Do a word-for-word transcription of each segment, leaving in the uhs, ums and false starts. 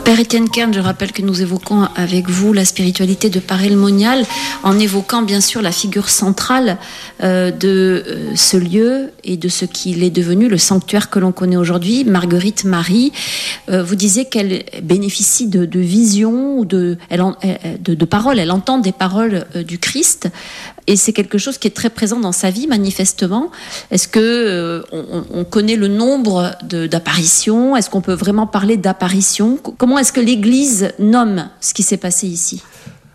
Père Étienne Kern, je rappelle que nous évoquons avec vous la spiritualité de Paray le Monial, en évoquant bien sûr la figure centrale euh, de euh, ce lieu et de ce qu'il est devenu, le sanctuaire que l'on connaît aujourd'hui, Marguerite Marie. Euh, vous disiez qu'elle bénéficie de, de visions, ou de, elle en, de, de paroles, elle entend des paroles euh, du Christ, et c'est quelque chose qui est très présent dans sa vie, manifestement. Est-ce que euh, on, on connaît le nombre de, d'apparitions ? Est-ce qu'on peut vraiment parler d'apparitions ? Comment est-ce que l'Église nomme ce qui s'est passé ici ?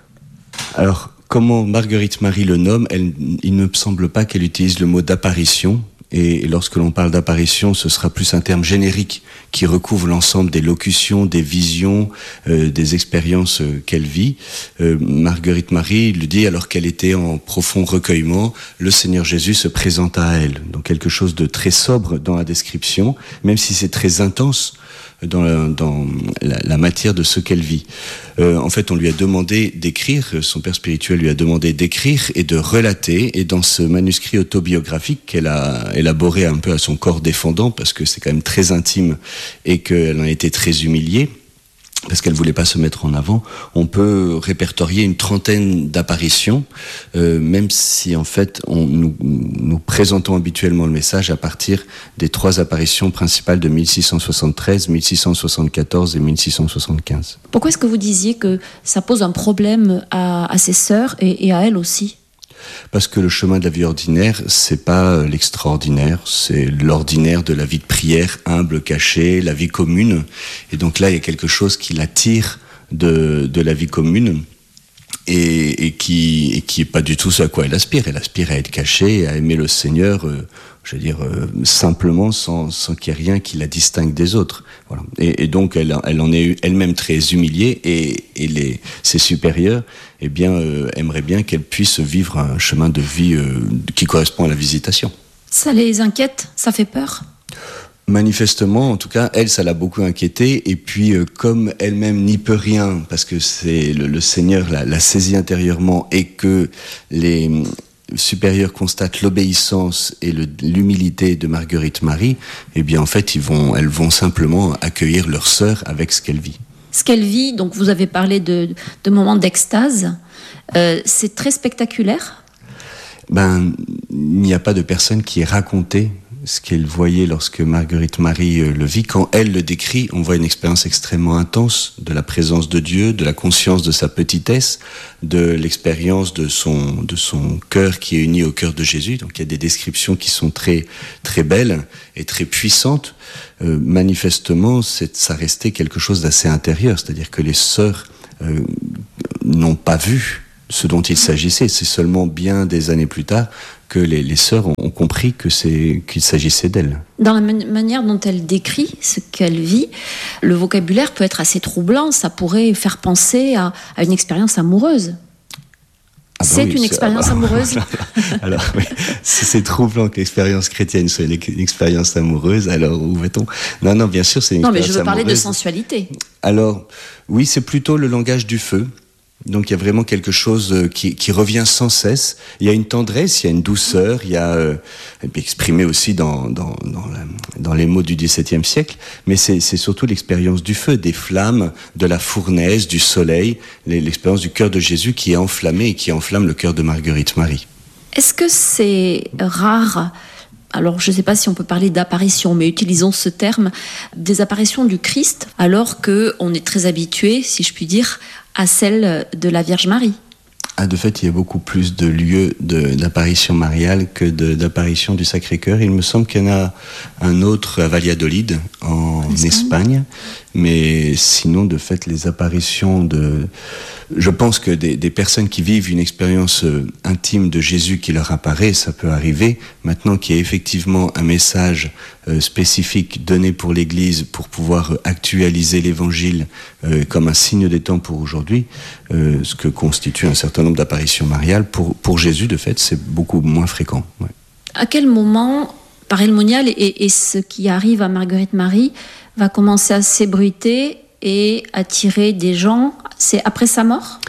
Alors, comment Marguerite Marie le nomme, elle, il ne me semble pas qu'elle utilise le mot d'apparition. Et lorsque l'on parle d'apparition, ce sera plus un terme générique qui recouvre l'ensemble des locutions, des visions, euh, des expériences euh, qu'elle vit. Euh, Marguerite Marie le dit alors qu'elle était en profond recueillement, le Seigneur Jésus se présenta à elle. Donc quelque chose de très sobre dans la description, même si c'est très intense dans la, dans la, la matière de ce qu'elle vit. Euh, en fait, on lui a demandé d'écrire, son père spirituel lui a demandé d'écrire et de relater, et dans ce manuscrit autobiographique qu'elle a élaboré un peu à son corps défendant, parce que c'est quand même très intime et qu'elle en a été très humiliée, parce qu'elle voulait pas se mettre en avant, on peut répertorier une trentaine d'apparitions, euh, même si en fait on, nous, nous présentons habituellement le message à partir des trois apparitions principales de mille six cent soixante-treize, mille six cent soixante-quatorze et mille six cent soixante-quinze. Pourquoi est-ce que vous disiez que ça pose un problème à, à ses sœurs et, et à elle aussi ? Parce que le chemin de la vie ordinaire, c'est pas l'extraordinaire, c'est l'ordinaire de la vie de prière, humble, cachée, la vie commune. Et donc là, il y a quelque chose qui l'attire de, de la vie commune et, et qui et qui est pas du tout ce à quoi elle aspire. Elle aspire à être cachée, à aimer le Seigneur, euh, je veux dire, euh, simplement, sans, sans qu'il y ait rien qui la distingue des autres. Voilà. Et, et donc, elle, elle en est elle-même très humiliée, et, et les, ses supérieurs, eh bien, euh, aimeraient bien qu'elle puisse vivre un chemin de vie euh, qui correspond à la visitation. Ça les inquiète ? Ça fait peur ? Manifestement, en tout cas, elle, ça l'a beaucoup inquiétée. Et puis, euh, comme elle-même n'y peut rien, parce que c'est le, le Seigneur l'a, l'a saisie intérieurement, et que les supérieurs constatent l'obéissance et le, l'humilité de Marguerite Marie, eh bien, en fait, ils vont, elles vont simplement accueillir leur sœur avec ce qu'elle vit. Ce qu'elle vit, donc vous avez parlé de, de moments d'extase, euh, c'est très spectaculaire ? Ben, il n'y a pas de personne qui ait raconté ce qu'elle voyait lorsque Marguerite Marie le vit. Quand elle le décrit, on voit une expérience extrêmement intense de la présence de Dieu, de la conscience de sa petitesse, de l'expérience de son, de son cœur qui est uni au cœur de Jésus. Donc il y a des descriptions qui sont très, très belles et très puissantes. Euh, manifestement, c'est, ça restait quelque chose d'assez intérieur, c'est-à-dire que les sœurs euh, n'ont pas vu ce dont il s'agissait. C'est seulement bien des années plus tard que les, les sœurs ont, ont compris que c'est, qu'il s'agissait d'elles. Dans la man- manière dont elle décrit ce qu'elle vit, le vocabulaire peut être assez troublant. Ça pourrait faire penser à, à une expérience amoureuse. Ah bah c'est oui, une c'est, expérience ah bah, amoureuse. Alors, oui, si c'est troublant que l'expérience chrétienne soit une, une expérience amoureuse, alors où va-t-on ? Non, non, bien sûr, c'est une non, expérience amoureuse. Non, mais je veux amoureuse. parler de sensualité. Alors, oui, c'est plutôt le langage du feu. Donc il y a vraiment quelque chose qui, qui revient sans cesse. Il y a une tendresse, il y a une douceur, il y a euh, exprimé aussi dans, dans, dans, la, dans les mots du dix-septième siècle, mais c'est, c'est surtout l'expérience du feu, des flammes, de la fournaise, du soleil, l'expérience du cœur de Jésus qui est enflammé et qui enflamme le cœur de Marguerite Marie. Est-ce que c'est rare ? Alors, je ne sais pas si on peut parler d'apparition, mais utilisons ce terme, des apparitions du Christ, alors qu'on est très habitué, si je puis dire, à celle de la Vierge Marie. Ah, de fait, il y a beaucoup plus de lieux de, d'apparition mariale que de, d'apparition du Sacré-Cœur. Il me semble qu'il y en a un autre à Valladolid, en Espagne. Espagne. Mais sinon, de fait, les apparitions de... Je pense que des, des personnes qui vivent une expérience euh, intime de Jésus qui leur apparaît, ça peut arriver. Maintenant qu'il y a effectivement un message euh, spécifique donné pour l'Église pour pouvoir euh, actualiser l'Évangile euh, comme un signe des temps pour aujourd'hui, euh, ce que constitue un certain nombre d'apparitions mariales, pour, pour Jésus, de fait, c'est beaucoup moins fréquent. Ouais. À quel moment, Paray le Monial et, et ce qui arrive à Marguerite Marie va commencer à s'ébruiter et attirer des gens? C'est après sa mort ?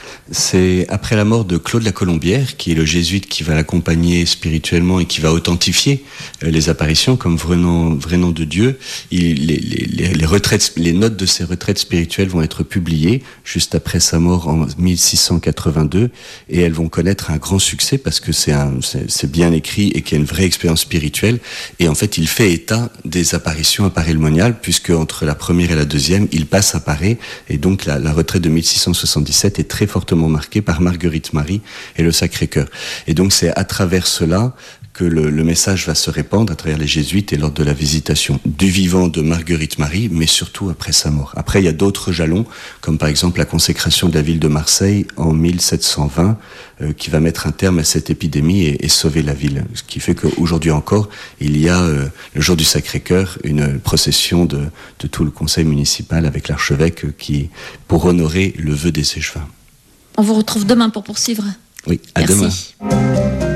C'est après la mort de Claude la Colombière, qui est le jésuite qui va l'accompagner spirituellement et qui va authentifier euh, les apparitions comme vrai nom, vrai nom de Dieu. Il, les, les, les, retraites, les notes de ces retraites spirituelles vont être publiées juste après sa mort en mille six cent quatre-vingt-deux et elles vont connaître un grand succès parce que c'est, un, c'est, c'est bien écrit et qu'il y a une vraie expérience spirituelle. Et en fait, il fait état des apparitions à Paray-le-Monial puisque entre la première et la deuxième, il passe à Paray et donc la, la retraite de mille six cent soixante-dix-sept est très fortement marqué par Marguerite Marie et le Sacré-Cœur. Et donc c'est à travers cela que le, le message va se répandre à travers les jésuites et lors de la visitation du vivant de Marguerite Marie, mais surtout après sa mort. Après, il y a d'autres jalons, comme par exemple la consécration de la ville de Marseille en mille sept cent vingt, euh, qui va mettre un terme à cette épidémie et, et sauver la ville. Ce qui fait qu'aujourd'hui encore, il y a euh, le jour du Sacré-Cœur, une procession de, de tout le conseil municipal avec l'archevêque euh, qui, pour honorer le vœu des échevins. On vous retrouve demain pour poursuivre. Oui, à Merci. demain.